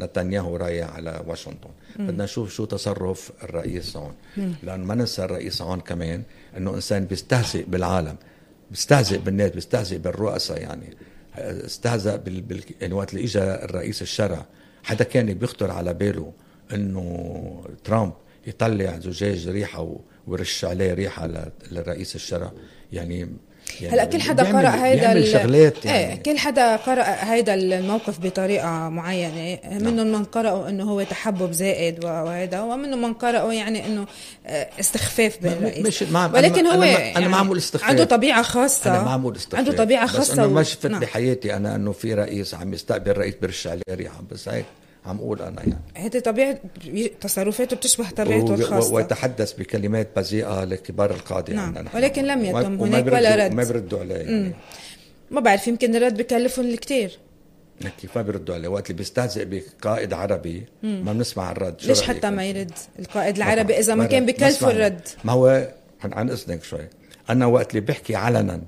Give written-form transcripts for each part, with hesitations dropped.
نتنياهو رايح على واشنطن. بدنا نشوف شو تصرف الرئيس هون، لأن ما ننسى الرئيس هون كمان أنه إنسان بيستهزئ بالعالم، بيستهزئ بالناس، بيستهزئ بالرؤساء. يعني استهزأ يعني وقت اللي إجا الرئيس الشرع، حدا كان بيخطر على باله أنه ترامب يطلع زجاج ريحة ويرش عليه ريحة للرئيس الشرع؟ يعني هلا كل حدا قرأ هيدا شغلات يعني. كل حدا قرأ هيدا الموقف بطريقة معينة. منهم من قرأوا انه هو تحبب زائد وهيدا، ومنهم من قرأوا يعني انه استخفاف بالرئيس. ولكن هو أنا معمول استخفاف، عنده طبيعة خاصة، أنا معمول استخفاف، عنده طبيعة خاصة. بس أنه ما شفت بحياتي أنا أنه في رئيس عم يستقبل رئيس برش عليه ريحة، بس هيك عم أقول أنا يعني هذه طبيعة تصرفاته بتشبه طبيعته الخاصة، ويتحدث بكلمات بذيئة لكبار القادة. نعم. ولكن لم يتم هناك ولا رد، ما بيردوا عليه يعني. ما بعرف، يمكن الرد بكلفهم الكتير. كيف ما بيردوا عليه؟ وقت اللي بيستهزئ بقائد عربي ما بنسمع الرد. ليش حتى ما يرد القائد العربي إذا ما كان بكلفه الرد؟ ما هو عن إذنك شوي، أنا وقت اللي بحكي علنا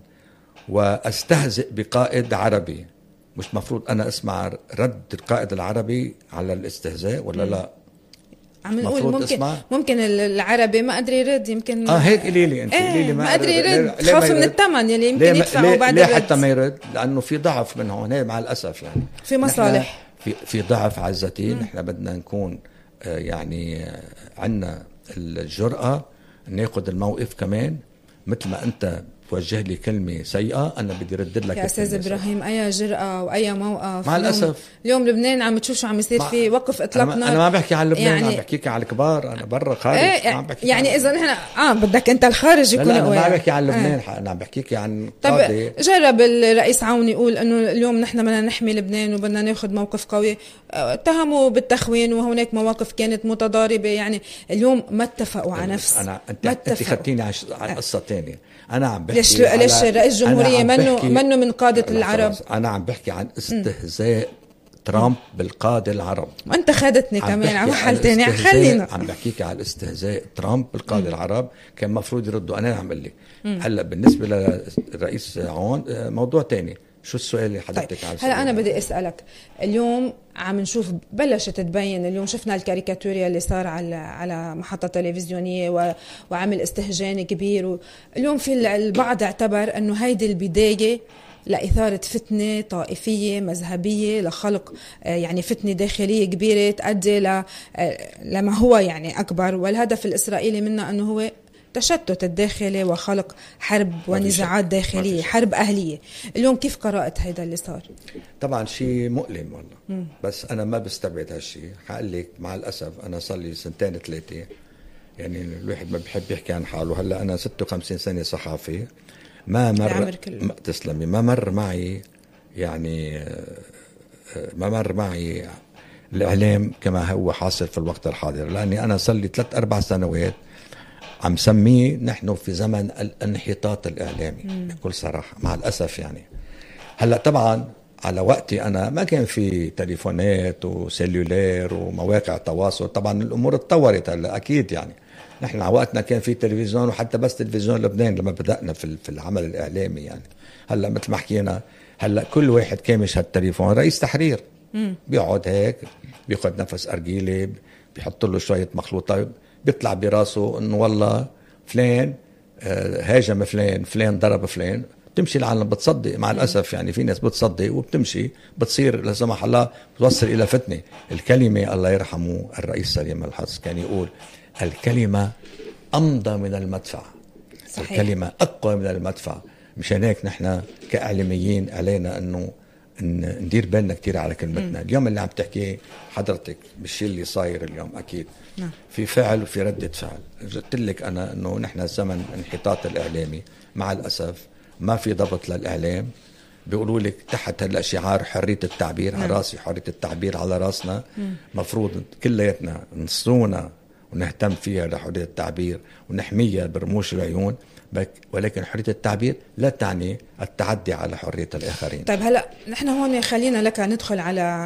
واستهزئ بقائد عربي، مش مفروض أنا أسمع رد القائد العربي على الاستهزاء ولا لا؟ عم نقول ممكن العربي ما قدر يرد، يمكن هيك قولي لي انت. ما قدر يرد، خاف من الثمن يلي يمكن يدفعه بعد ليه الرد. حتى ما يرد؟ لأنه في ضعف من هون مع الأسف. يعني في مصالح، في ضعف عزتي. نحن بدنا نكون يعني عنا الجرأة ناخد الموقف كمان. مثل ما أنت توجه لي كلمة سيئة أنا بدي ردد لك. يا أستاذ إبراهيم، أي جرأة وأي موقف مع الأسف. اليوم لبنان عم تشوف شو عم يصير فيه، وقف إطلاق نار. أنا ما بحكي عن لبنان، يعني عم بحكيك عن الكبار. أنا برا خارج ما بحكي يعني إذا نحن بدك أنت الخارج يكون قوي. أنا ما بحكي عن لبنان، أنا عم بحكيك عن قاضي. طب جرب الرئيس عون يقول إنه اليوم نحن بدنا نحمي لبنان وبدنا ناخد موقف قوي، اتهموا بالتخوين وهناك مواقف كانت متضاربة. يعني اليوم ما اتفقوا على نفس. أنت خدتيني على قصة تانية. أنا عم بحكي ليش رئيس الجمهورية منه من قادة العرب؟ أنا عم بحكي عن استهزاء ترامب بالقادة العرب. وأنت خدتني كمان على محل تاني. خلينا عم بحكيك على الاستهزاء ترامب بالقادة العرب. كان مفروض يردوا. أنا عم أقول لك هلا بالنسبة للرئيس عون موضوع تاني. شو السؤال اللي حضرتك عايز؟ هلا أنا بدي أسألك، اليوم عم نشوف بلشت تبين، اليوم شفنا الكاريكاتوريا اللي صار على محطة تلفزيونية وعمل استهجان كبير. اليوم في البعض اعتبر أنه هيدي البداية لإثارة فتنة طائفية مذهبية، لخلق يعني فتنة داخلية كبيرة تؤدي لما هو يعني أكبر. والهدف الإسرائيلي منه أنه هو تشتت الداخلي وخلق حرب ونزاعات داخلية، حرب أهلية. اليوم كيف قرأت هيدا اللي صار؟ طبعا شيء مؤلم والله. بس أنا ما بستبعد هالشيء. حقول لك مع الأسف أنا صار لي 2-3 يعني الواحد ما بيحب يحكي عن حاله. هلا أنا 56 سنة صحافي، ما مر تسلمي ما مر معي يعني ما مر معي الإعلام كما هو حاصل في الوقت الحاضر. لأني أنا صار لي 3-4 سنوات عم سميه نحن في زمن الانحطاط الإعلامي بكل صراحة مع الأسف. يعني هلأ طبعا على وقتي أنا ما كان في تليفونات وسيلولار ومواقع تواصل. طبعا الأمور اتطورت هلأ أكيد. يعني نحن على وقتنا كان في تلفزيون، وحتى بس تلفزيون لبنان لما بدأنا في العمل الإعلامي. يعني هلأ مثل ما حكينا هلأ كل واحد كامش هالتليفون رئيس تحرير بيقعد هيك بياخد نفس أرجيلي، بيحط له شوية مخلوطات، بيطلع براسه انه والله فلان هاجم فلان ضرب فلان. بتمشي العالم بتصدق مع الأسف. يعني في ناس بتصدق وبتمشي بتصير لا سمح الله بتوصل إلى فتنة. الكلمة الله يرحمه الرئيس سليم الحظ كان يقول الكلمة أمضى من المدفع. صحيح. الكلمة أقوى من المدفع. مشان هيك نحن كإعلاميين علينا أنه ندير بالنا كتير على كلمتنا. اليوم اللي عم تحكي حضرتك بالشيء اللي صاير اليوم أكيد في فعل وفي ردة فعل. قلت لك أنا أنه نحن زمن انحطاط الإعلامي مع الأسف. ما في ضبط للإعلام. بيقولوا لك تحت هلا شعار حرية التعبير على راسي، حرية التعبير على راسنا. مفروض كلياتنا نصرونا ونهتم فيها لحرية التعبير ونحميها برموش العيون. ولكن حرية التعبير لا تعني التعدي على حرية الآخرين. طيب هلأ نحن هون خلينا لك ندخل على